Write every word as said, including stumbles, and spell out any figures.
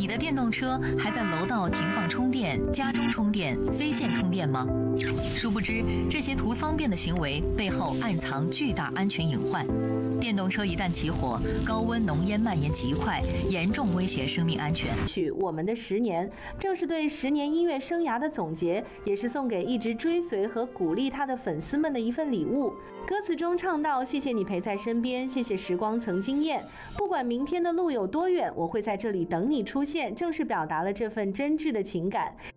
你的电动车还在楼道停放充电、家中充电、非线充电吗？殊不知，这些图方便的行为背后暗藏巨大安全隐患。电动车一旦起火，高温浓烟蔓延极快，严重威胁生命安全。 曲《我们的十年》正是对十年音乐生涯的总结，也是送给一直追随和鼓励他的粉丝们的一份礼物。歌词中唱到：“谢谢你陪在身边，谢谢时光曾惊艳，不管明天的路有多远，我会在这里等你出现。”正是表达了这份真挚的情感。